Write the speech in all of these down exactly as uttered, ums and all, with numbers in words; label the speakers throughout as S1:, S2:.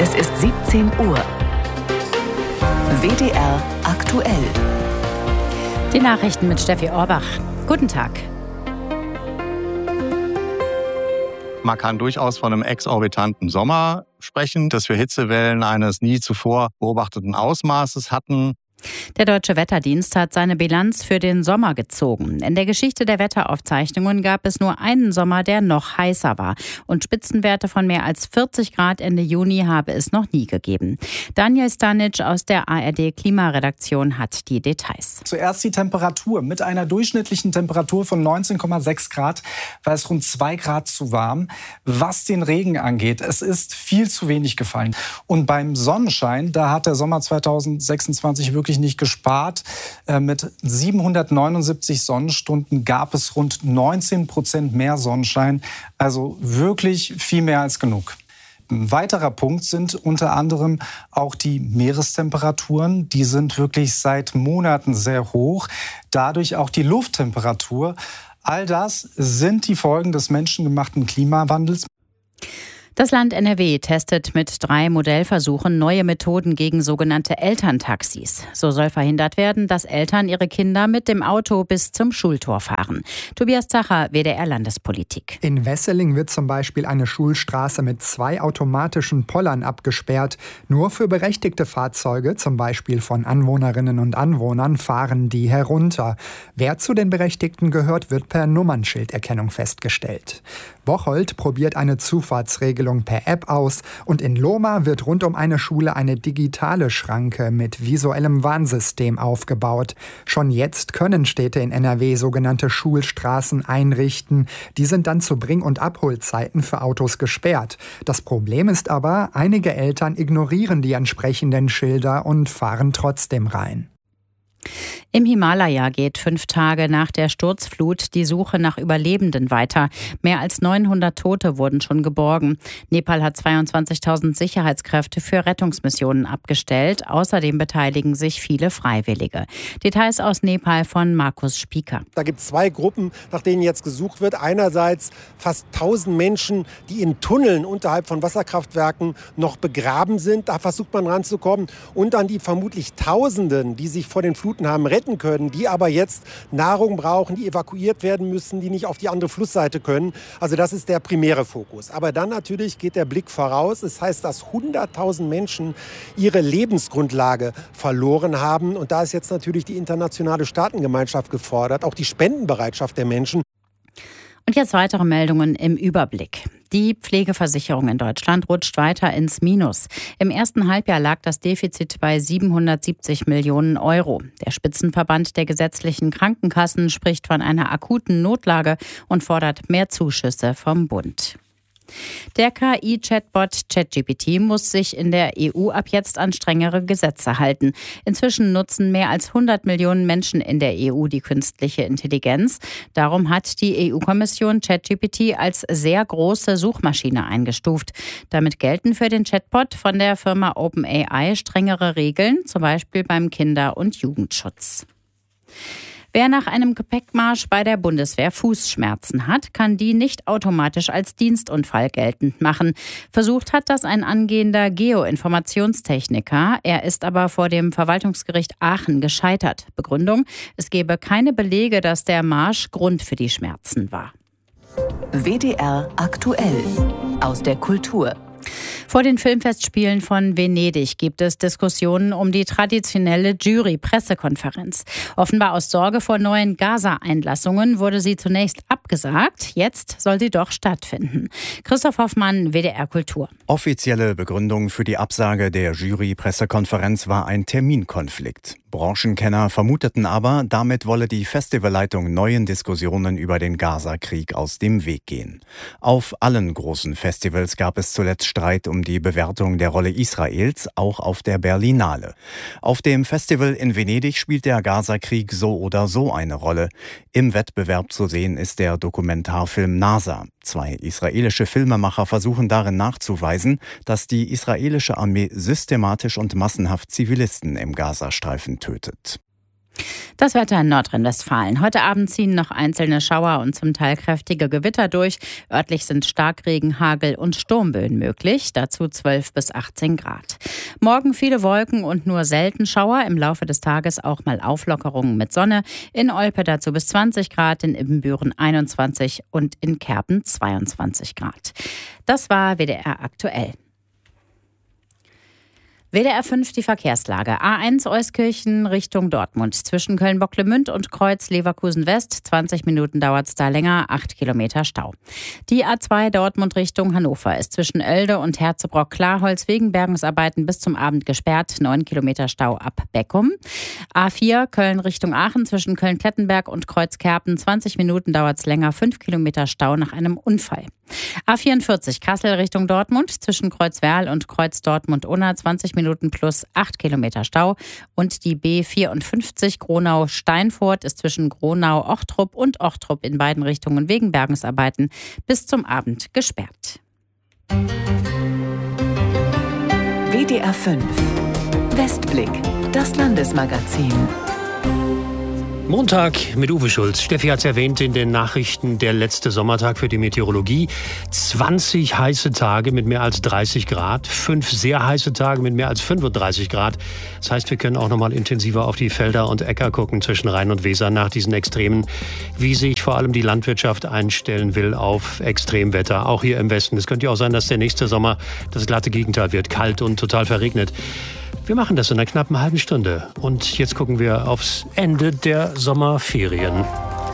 S1: Es ist siebzehn Uhr. W D R aktuell.
S2: Die Nachrichten mit Steffi Orbach. Guten Tag.
S3: Man kann durchaus von einem exorbitanten Sommer sprechen, dass wir Hitzewellen eines nie zuvor beobachteten Ausmaßes hatten.
S2: Der Deutsche Wetterdienst hat seine Bilanz für den Sommer gezogen. In der Geschichte der Wetteraufzeichnungen gab es nur einen Sommer, der noch heißer war. Und Spitzenwerte von mehr als vierzig Grad Ende Juni habe es noch nie gegeben. Daniel Stanic aus der A R D-Klimaredaktion hat die Details.
S4: Zuerst die Temperatur. Mit einer durchschnittlichen Temperatur von neunzehn Komma sechs Grad war es rund zwei Grad zu warm. Was den Regen angeht, es ist viel zu wenig gefallen. Und beim Sonnenschein, da hat der Sommer zweitausendsechsundzwanzig wirklich nicht gespart. Mit siebenhundertneunundsiebzig Sonnenstunden gab es rund neunzehn Prozent mehr Sonnenschein. Also wirklich viel mehr als genug. Ein weiterer Punkt sind unter anderem auch die Meerestemperaturen. Die sind wirklich seit Monaten sehr hoch. Dadurch auch die Lufttemperatur. All das sind die Folgen des menschengemachten Klimawandels.
S2: Das Land N R W testet mit drei Modellversuchen neue Methoden gegen sogenannte Elterntaxis. So soll verhindert werden, dass Eltern ihre Kinder mit dem Auto bis zum Schultor fahren. Tobias Zacher, W D R Landespolitik.
S5: In Wesseling wird zum Beispiel eine Schulstraße mit zwei automatischen Pollern abgesperrt. Nur für berechtigte Fahrzeuge, zum Beispiel von Anwohnerinnen und Anwohnern, fahren die herunter. Wer zu den Berechtigten gehört, wird per Nummernschilderkennung festgestellt. Bocholt probiert eine Zufahrtsregelung per App aus und in Lohmar wird rund um eine Schule eine digitale Schranke mit visuellem Warnsystem aufgebaut. Schon jetzt können Städte in N R W sogenannte Schulstraßen einrichten. Die sind dann zu Bring- und Abholzeiten für Autos gesperrt. Das Problem ist aber, einige Eltern ignorieren die entsprechenden Schilder und fahren trotzdem rein.
S2: Im Himalaya geht fünf Tage nach der Sturzflut die Suche nach Überlebenden weiter. Mehr als neunhundert Tote wurden schon geborgen. Nepal hat zweiundzwanzigtausend Sicherheitskräfte für Rettungsmissionen abgestellt. Außerdem beteiligen sich viele Freiwillige. Details aus Nepal von Markus Spieker.
S6: Da gibt es zwei Gruppen, nach denen jetzt gesucht wird. Einerseits fast tausend Menschen, die in Tunneln unterhalb von Wasserkraftwerken noch begraben sind. Da versucht man ranzukommen. Und dann die vermutlich Tausenden, die sich vor den Fluten haben retten können, die aber jetzt Nahrung brauchen, die evakuiert werden müssen, die nicht auf die andere Flussseite können. Also das ist der primäre Fokus. Aber dann natürlich geht der Blick voraus. Das heißt, dass hunderttausend Menschen ihre Lebensgrundlage verloren haben. Und da ist jetzt natürlich die internationale Staatengemeinschaft gefordert, auch die Spendenbereitschaft der Menschen.
S2: Und jetzt weitere Meldungen im Überblick. Die Pflegeversicherung in Deutschland rutscht weiter ins Minus. Im ersten Halbjahr lag das Defizit bei siebenhundertsiebzig Millionen Euro. Der Spitzenverband der gesetzlichen Krankenkassen spricht von einer akuten Notlage und fordert mehr Zuschüsse vom Bund. Der K I-Chatbot ChatGPT muss sich in der E U ab jetzt an strengere Gesetze halten. Inzwischen nutzen mehr als hundert Millionen Menschen in der E U die künstliche Intelligenz. Darum hat die E U-Kommission ChatGPT als sehr große Suchmaschine eingestuft. Damit gelten für den Chatbot von der Firma OpenAI strengere Regeln, zum Beispiel beim Kinder- und Jugendschutz. Wer nach einem Gepäckmarsch bei der Bundeswehr Fußschmerzen hat, kann die nicht automatisch als Dienstunfall geltend machen. Versucht hat das ein angehender Geoinformationstechniker. Er ist aber vor dem Verwaltungsgericht Aachen gescheitert. Begründung: Es gebe keine Belege, dass der Marsch Grund für die Schmerzen war.
S1: W D R aktuell aus der Kultur.
S2: Vor den Filmfestspielen von Venedig gibt es Diskussionen um die traditionelle Jury-Pressekonferenz. Offenbar aus Sorge vor neuen Gaza-Einlassungen wurde sie zunächst abgesagt. Jetzt soll sie doch stattfinden. Christoph Hoffmann, W D R Kultur.
S7: Offizielle Begründung für die Absage der Jury-Pressekonferenz war ein Terminkonflikt. Branchenkenner vermuteten aber, damit wolle die Festivalleitung neuen Diskussionen über den Gaza-Krieg aus dem Weg gehen. Auf allen großen Festivals gab es zuletzt Streit um die Bewertung der Rolle Israels, auch auf der Berlinale. Auf dem Festival in Venedig spielt der Gaza-Krieg so oder so eine Rolle. Im Wettbewerb zu sehen ist der Dokumentarfilm NASA. Zwei israelische Filmemacher versuchen darin nachzuweisen, dass die israelische Armee systematisch und massenhaft Zivilisten im Gazastreifen tötet.
S2: Das Wetter in Nordrhein-Westfalen. Heute Abend ziehen noch einzelne Schauer und zum Teil kräftige Gewitter durch. Örtlich sind Starkregen, Hagel und Sturmböen möglich. Dazu zwölf bis achtzehn Grad. Morgen viele Wolken und nur selten Schauer. Im Laufe des Tages auch mal Auflockerungen mit Sonne. In Olpe dazu bis zwanzig Grad, in Ibbenbüren einundzwanzig und in Kerpen zweiundzwanzig Grad. Das war W D R aktuell. W D R fünf die Verkehrslage. A eins Euskirchen Richtung Dortmund. Zwischen Köln-Bocklemünd und Kreuz Leverkusen West. zwanzig Minuten dauert es da länger, acht Kilometer Stau. Die A zwei Dortmund Richtung Hannover ist zwischen Oelde und Herzebrock-Klarholz wegen Bergungsarbeiten bis zum Abend gesperrt. neun Kilometer Stau ab Beckum. A vier Köln Richtung Aachen zwischen Köln-Klettenberg und Kreuz-Kerpen. zwanzig Minuten dauert es länger, fünf Kilometer Stau nach einem Unfall. A vierundvierzig Kassel Richtung Dortmund zwischen Kreuzwerl und Kreuz Dortmund-Unna zwanzig Minuten plus acht Kilometer Stau. Und die B vierundfünfzig Gronau-Steinfurt ist zwischen Gronau-Ochtrup und Ochtrup in beiden Richtungen wegen Bergungsarbeiten bis zum Abend gesperrt.
S1: W D R fünf Westblick, das Landesmagazin.
S8: Montag mit Uwe Schulz. Steffi hat es erwähnt in den Nachrichten, der letzte Sommertag für die Meteorologie. zwanzig heiße Tage mit mehr als dreißig Grad, fünf sehr heiße Tage mit mehr als fünfunddreißig Grad. Das heißt, wir können auch noch mal intensiver auf die Felder und Äcker gucken zwischen Rhein und Weser nach diesen Extremen, wie sich vor allem die Landwirtschaft einstellen will auf Extremwetter, auch hier im Westen. Es könnte ja auch sein, dass der nächste Sommer das glatte Gegenteil wird, kalt und total verregnet. Wir machen das in einer knappen halben Stunde. Und jetzt gucken wir aufs Ende der Sommerferien.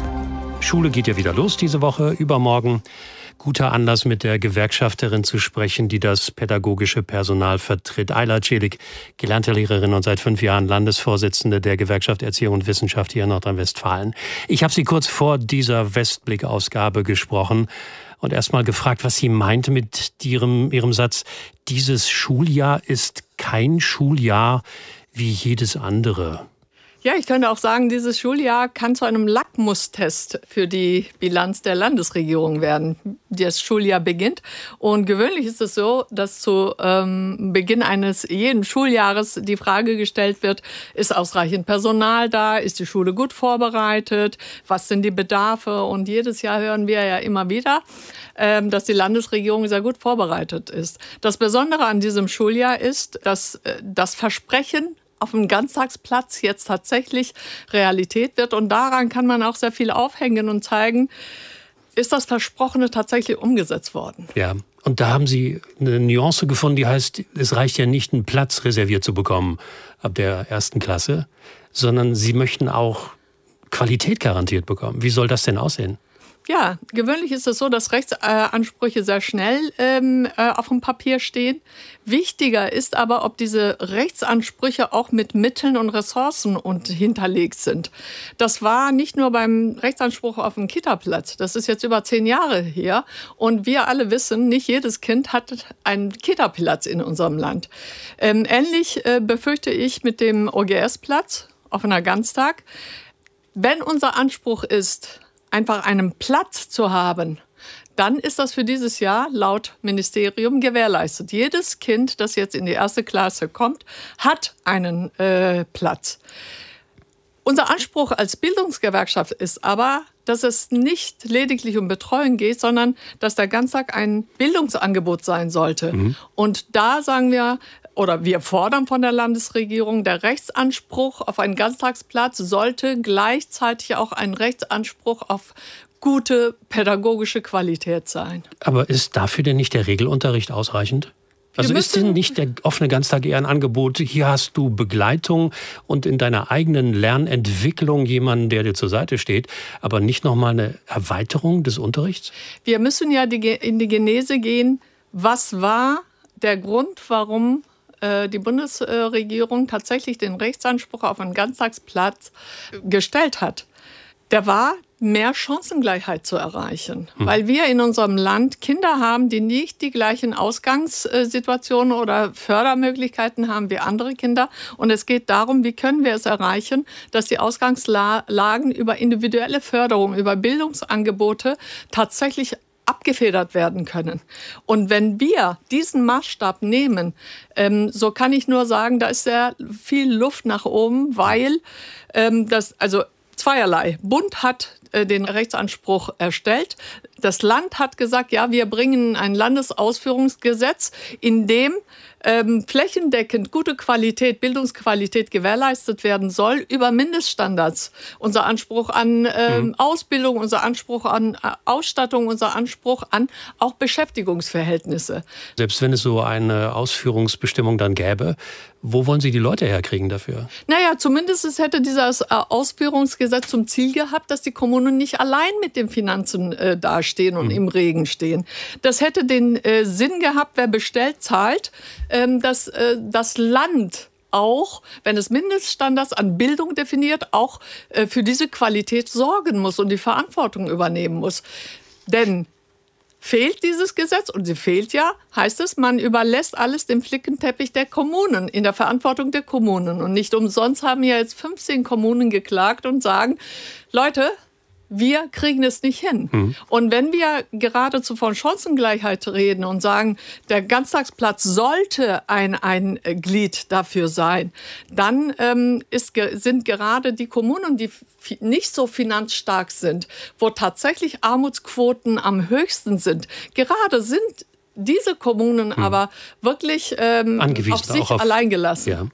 S8: Schule geht ja wieder los diese Woche, übermorgen. Guter Anlass, mit der Gewerkschafterin zu sprechen, die das pädagogische Personal vertritt. Ayla Celik, gelernte Lehrerin und seit fünf Jahren Landesvorsitzende der Gewerkschaft Erziehung und Wissenschaft hier in Nordrhein-Westfalen. Ich habe sie kurz vor dieser Westblick-Ausgabe gesprochen und erst mal gefragt, was sie meinte mit ihrem, ihrem Satz, dieses Schuljahr ist kein Schuljahr wie jedes andere.
S9: Ja, ich könnte auch sagen, dieses Schuljahr kann zu einem Lackmustest für die Bilanz der Landesregierung werden. Das Schuljahr beginnt und gewöhnlich ist es so, dass zu ähm, Beginn eines jeden Schuljahres die Frage gestellt wird, ist ausreichend Personal da, ist die Schule gut vorbereitet, was sind die Bedarfe? Und jedes Jahr hören wir ja immer wieder, ähm, dass die Landesregierung sehr gut vorbereitet ist. Das Besondere an diesem Schuljahr ist, dass äh, das Versprechen auf dem Ganztagsplatz jetzt tatsächlich Realität wird. Und daran kann man auch sehr viel aufhängen und zeigen, ist das Versprochene tatsächlich umgesetzt worden.
S8: Ja, und da haben Sie eine Nuance gefunden, die heißt, es reicht ja nicht, einen Platz reserviert zu bekommen ab der ersten Klasse, sondern Sie möchten auch Qualität garantiert bekommen. Wie soll das denn aussehen?
S9: Ja, gewöhnlich ist es so, dass Rechtsansprüche sehr schnell ähm, äh, auf dem Papier stehen. Wichtiger ist aber, ob diese Rechtsansprüche auch mit Mitteln und Ressourcen und hinterlegt sind. Das war nicht nur beim Rechtsanspruch auf dem Kita-Platz. Das ist jetzt über zehn Jahre her. Und wir alle wissen, nicht jedes Kind hat einen Kita-Platz in unserem Land. Ähm, ähnlich äh, befürchte ich mit dem O G S-Platz auf einer Ganztag. Wenn unser Anspruch ist, einfach einen Platz zu haben, dann ist das für dieses Jahr laut Ministerium gewährleistet. Jedes Kind, das jetzt in die erste Klasse kommt, hat einen äh, Platz. Unser Anspruch als Bildungsgewerkschaft ist aber, dass es nicht lediglich um Betreuung geht, sondern dass der Ganztag ein Bildungsangebot sein sollte. Mhm. Und da sagen wir, oder wir fordern von der Landesregierung, der Rechtsanspruch auf einen Ganztagsplatz sollte gleichzeitig auch ein Rechtsanspruch auf gute pädagogische Qualität sein.
S8: Aber ist dafür denn nicht der Regelunterricht ausreichend? Also ist denn nicht der offene Ganztag eher ein Angebot, hier hast du Begleitung und in deiner eigenen Lernentwicklung jemanden, der dir zur Seite steht, aber nicht nochmal eine Erweiterung des Unterrichts?
S9: Wir müssen ja die, in die Genese gehen, was war der Grund, warum äh, die Bundesregierung tatsächlich den Rechtsanspruch auf einen Ganztagsplatz gestellt hat. Der war, mehr Chancengleichheit zu erreichen. Hm. Weil wir in unserem Land Kinder haben, die nicht die gleichen Ausgangssituationen oder Fördermöglichkeiten haben wie andere Kinder. Und es geht darum, wie können wir es erreichen, dass die Ausgangslagen über individuelle Förderung, über Bildungsangebote tatsächlich abgefedert werden können. Und wenn wir diesen Maßstab nehmen, ähm, so kann ich nur sagen, da ist sehr viel Luft nach oben, weil ähm, das, also zweierlei. Bund hat äh, den Rechtsanspruch erstellt. Das Land hat gesagt, ja, wir bringen ein Landesausführungsgesetz, in dem ähm, flächendeckend gute Qualität, Bildungsqualität gewährleistet werden soll über Mindeststandards. Unser Anspruch an ähm, mhm. Ausbildung, unser Anspruch an äh, Ausstattung, unser Anspruch an auch Beschäftigungsverhältnisse.
S8: Selbst wenn es so eine Ausführungsbestimmung dann gäbe, wo wollen Sie die Leute herkriegen dafür?
S9: Naja, zumindest hätte dieses Ausführungsgesetz zum Ziel gehabt, dass die Kommunen nicht allein mit den Finanzen äh, dastehen und mhm. im Regen stehen. Das hätte den äh, Sinn gehabt, wer bestellt, zahlt, ähm, dass äh, das Land auch, wenn es Mindeststandards an Bildung definiert, auch äh, für diese Qualität sorgen muss und die Verantwortung übernehmen muss. Denn fehlt dieses Gesetz, und sie fehlt ja, heißt es, man überlässt alles dem Flickenteppich der Kommunen, in der Verantwortung der Kommunen. Und nicht umsonst haben ja jetzt fünfzehn Kommunen geklagt und sagen, Leute, wir kriegen es nicht hin. Mhm. Und wenn wir geradezu von Chancengleichheit reden und sagen, der Ganztagsplatz sollte ein, ein Glied dafür sein, dann ähm, ist, sind gerade die Kommunen, die nicht so finanzstark sind, wo tatsächlich Armutsquoten am höchsten sind, gerade sind diese Kommunen mhm. aber wirklich ähm, auf sich auf, allein gelassen.
S8: Ja.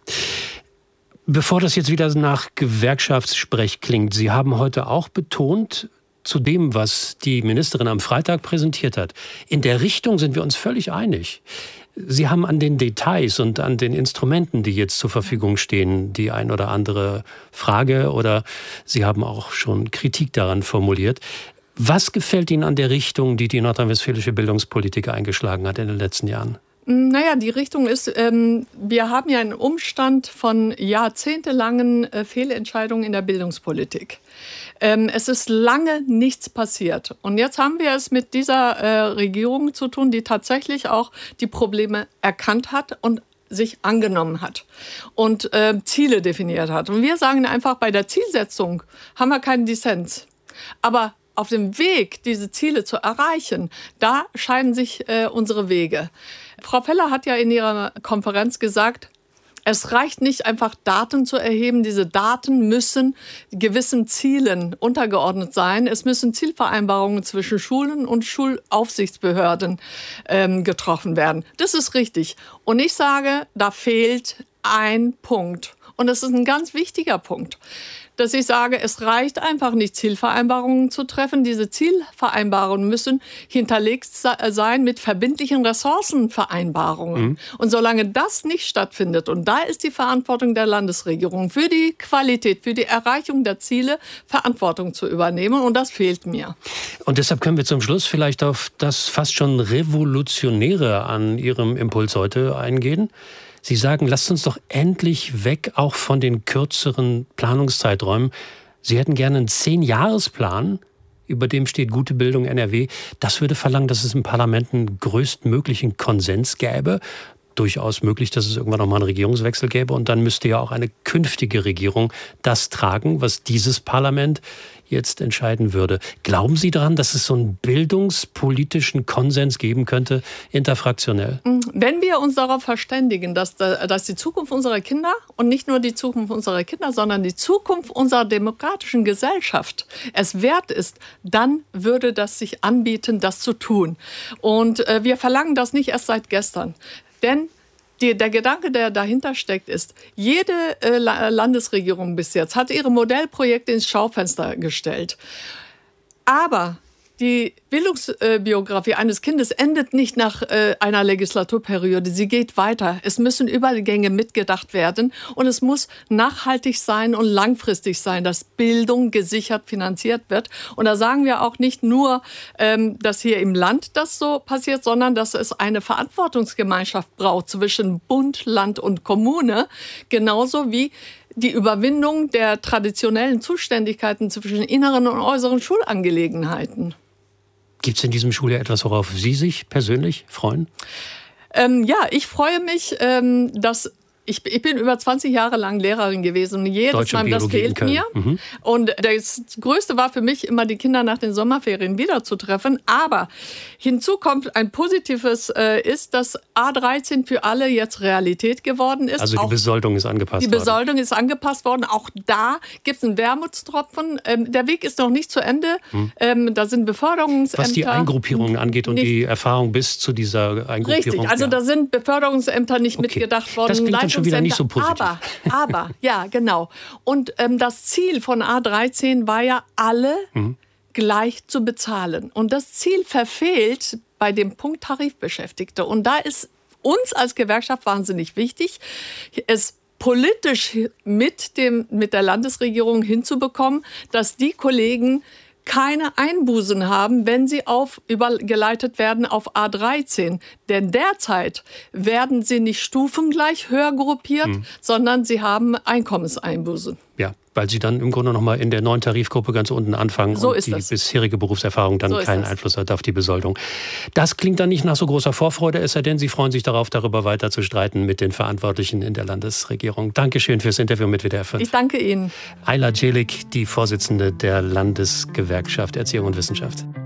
S8: Bevor das jetzt wieder nach Gewerkschaftssprech klingt, Sie haben heute auch betont, zu dem, was die Ministerin am Freitag präsentiert hat, in der Richtung sind wir uns völlig einig. Sie haben an den Details und an den Instrumenten, die jetzt zur Verfügung stehen, die ein oder andere Frage oder Sie haben auch schon Kritik daran formuliert. Was gefällt Ihnen an der Richtung, die die nordrhein-westfälische Bildungspolitik eingeschlagen hat in den letzten Jahren?
S9: Naja, die Richtung ist, ähm, wir haben ja einen Umstand von jahrzehntelangen äh, Fehlentscheidungen in der Bildungspolitik. Ähm, es ist lange nichts passiert. Und jetzt haben wir es mit dieser äh, Regierung zu tun, die tatsächlich auch die Probleme erkannt hat und sich angenommen hat und äh, Ziele definiert hat. Und wir sagen einfach, bei der Zielsetzung haben wir keinen Dissens. Aber auf dem Weg, diese Ziele zu erreichen, da scheiden sich äh, unsere Wege. Frau Feller hat ja in ihrer Konferenz gesagt, es reicht nicht einfach Daten zu erheben. Diese Daten müssen gewissen Zielen untergeordnet sein. Es müssen Zielvereinbarungen zwischen Schulen und Schulaufsichtsbehörden ähm, getroffen werden. Das ist richtig. Und ich sage, da fehlt ein Punkt. Und das ist ein ganz wichtiger Punkt, dass ich sage, es reicht einfach nicht, Zielvereinbarungen zu treffen. Diese Zielvereinbarungen müssen hinterlegt sein mit verbindlichen Ressourcenvereinbarungen. Mhm. Und solange das nicht stattfindet, und da ist die Verantwortung der Landesregierung für die Qualität, für die Erreichung der Ziele, Verantwortung zu übernehmen. Und das fehlt mir.
S8: Und deshalb können wir zum Schluss vielleicht auf das fast schon Revolutionäre an Ihrem Impuls heute eingehen. Sie sagen, lasst uns doch endlich weg auch von den kürzeren Planungszeiträumen. Sie hätten gerne einen Zehn-Jahres-Plan, über dem steht gute Bildung N R W. Das würde verlangen, dass es im Parlament einen größtmöglichen Konsens gäbe. Durchaus möglich, dass es irgendwann noch mal einen Regierungswechsel gäbe. Und dann müsste ja auch eine künftige Regierung das tragen, was dieses Parlament jetzt entscheiden würde. Glauben Sie daran, dass es so einen bildungspolitischen Konsens geben könnte, interfraktionell?
S9: Wenn wir uns darauf verständigen, dass, dass die Zukunft unserer Kinder und nicht nur die Zukunft unserer Kinder, sondern die Zukunft unserer demokratischen Gesellschaft es wert ist, dann würde das sich anbieten, das zu tun. Und äh, wir verlangen das nicht erst seit gestern. Denn Die, der Gedanke, der dahinter steckt, ist, jede äh, Landesregierung bis jetzt hat ihre Modellprojekte ins Schaufenster gestellt. Aber die Bildungsbiografie eines Kindes endet nicht nach äh, einer Legislaturperiode. Sie geht weiter. Es müssen Übergänge mitgedacht werden und es muss nachhaltig sein und langfristig sein, dass Bildung gesichert finanziert wird. Und da sagen wir auch nicht nur, ähm, dass hier im Land das so passiert, sondern dass es eine Verantwortungsgemeinschaft braucht zwischen Bund, Land und Kommune, genauso wie die Überwindung der traditionellen Zuständigkeiten zwischen inneren und äußeren Schulangelegenheiten.
S8: Gibt es in diesem Schuljahr etwas, worauf Sie sich persönlich freuen?
S9: Ähm, ja, ich freue mich, ähm, dass Ich, ich bin über zwanzig Jahre lang Lehrerin gewesen und jedes
S8: Deutsche
S9: Mal, das
S8: Biologie in
S9: fehlt
S8: Köln.
S9: mir.
S8: Mhm.
S9: Und das Größte war für mich immer, die Kinder nach den Sommerferien wiederzutreffen. Aber hinzu kommt ein positives, äh, ist, dass A dreizehn für alle jetzt Realität geworden ist.
S8: Also die
S9: Auch
S8: Besoldung ist angepasst
S9: die
S8: worden.
S9: Die Besoldung ist angepasst worden. Auch da gibt es einen Wermutstropfen. Ähm, der Weg ist noch nicht zu Ende. Hm. Ähm, da sind Beförderungsämter.
S8: Was die Eingruppierungen angeht und
S9: nicht,
S8: die Erfahrung bis zu dieser Eingruppierung.
S9: Richtig, also ja. da sind Beförderungsämter nicht okay. mitgedacht worden.
S8: Das klingt dann schon wieder nicht so positiv.
S9: Aber, aber, ja, genau. Und ähm, das Ziel von A dreizehn war ja, alle mhm. gleich zu bezahlen. Und das Ziel verfehlt bei dem Punkt Tarifbeschäftigte. Und da ist uns als Gewerkschaft wahnsinnig wichtig, es politisch mit, dem, mit der Landesregierung hinzubekommen, dass die Kollegen keine Einbußen haben, wenn sie auf, übergeleitet werden auf A dreizehn. Denn derzeit werden sie nicht stufengleich höher gruppiert, hm. sondern sie haben Einkommenseinbußen.
S8: Ja, weil sie dann im Grunde noch mal in der neuen Tarifgruppe ganz unten anfangen
S9: so
S8: und
S9: ist
S8: die
S9: das.
S8: bisherige Berufserfahrung dann
S9: so
S8: keinen
S9: das.
S8: Einfluss hat auf die Besoldung. Das klingt dann nicht nach so großer Vorfreude, es sei denn, Sie freuen sich darauf, darüber weiter zu streiten mit den Verantwortlichen in der Landesregierung. Dankeschön fürs Interview mit W D R fünf.
S9: Ich danke Ihnen.
S8: Ayla Celik, die Vorsitzende der Landesgewerkschaft Erziehung und Wissenschaft.